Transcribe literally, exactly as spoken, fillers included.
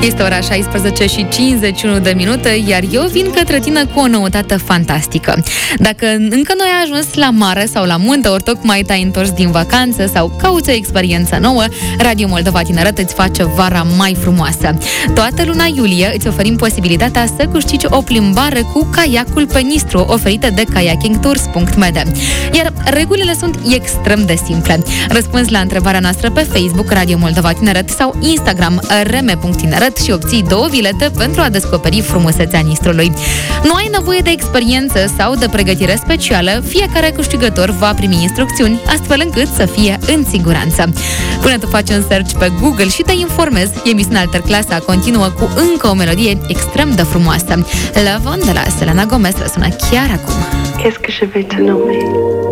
Este ora șaisprezece și cincizeci și unu de minute, iar eu vin către tine cu o noutate fantastică. Dacă încă nu ai ajuns la mare sau la munte, ori tocmai te-ai întors din vacanță sau cauți o experiență nouă, Radio Moldova Tineret îți face vara mai frumoasă. Toată luna iulie îți oferim posibilitatea să câștigi o plimbare cu caiacul pe Nistru, oferită de kayaking tours punct m d. Iar regulile sunt extrem de simple. Răspunzi la întrebarea noastră pe Facebook Radio Moldova Tineret sau Instagram reme punct tineret și obții două bilete pentru a descoperi frumusețea Nistrului. Nu ai nevoie de experiență sau de pregătire specială, fiecare câștigător va primi instrucțiuni astfel încât să fie în siguranță. Până tu faci un search pe Google și te informezi, emisiunea Alterclasa continuă cu încă o melodie extrem de frumoasă. Love On de la Selena Gomez răsună chiar acum. Qu'est-ce que je vais te nommer?